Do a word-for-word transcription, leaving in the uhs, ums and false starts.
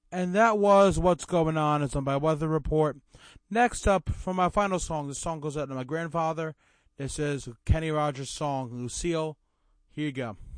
And that was What's Going On. It's on my Weather Report. Next up, for my final song, this song goes out to my grandfather. This is Kenny Rogers' song, Lucille. Here you go.